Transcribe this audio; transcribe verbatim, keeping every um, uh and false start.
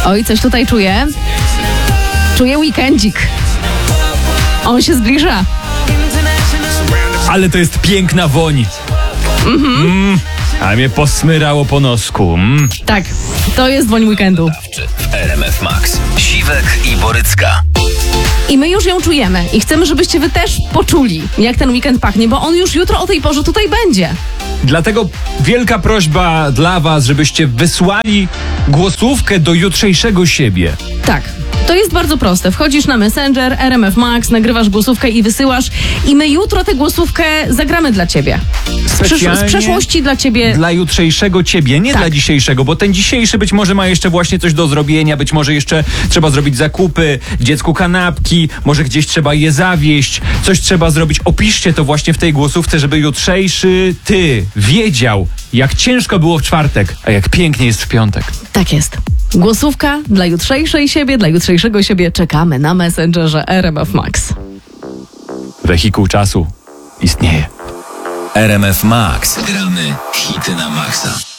Oj, coś tutaj czuję. Czuję weekendzik. On się zbliża. Ale to jest piękna woń. Mhm. Mm, a mnie posmyrało po nosku. Mm. Tak, to jest woń weekendu. W R M F Max. Siwek i Borycka. I my już ją czujemy i chcemy, żebyście wy też poczuli, jak ten weekend pachnie, bo on już jutro o tej porze tutaj będzie. Dlatego wielka prośba dla was, żebyście wysłali głosówkę do jutrzejszego siebie. Tak. To jest bardzo proste. Wchodzisz na Messenger, R M F Max, nagrywasz głosówkę i wysyłasz i my jutro tę głosówkę zagramy dla ciebie. Z, przysz- z przeszłości dla ciebie. Dla jutrzejszego ciebie, nie tak. dla dzisiejszego, bo ten dzisiejszy być może ma jeszcze właśnie coś do zrobienia, być może jeszcze trzeba zrobić zakupy, dziecku kanapki, może gdzieś trzeba je zawieźć, coś trzeba zrobić. Opiszcie to właśnie w tej głosówce, żeby jutrzejszy ty wiedział, jak ciężko było w czwartek, a jak pięknie jest w piątek. Tak jest. Głosówka dla jutrzejszej siebie, dla jutrzejszego siebie czekamy na Messengerze R M F Max. Wehikuł czasu istnieje. R M F Max. Gramy hity na maksa.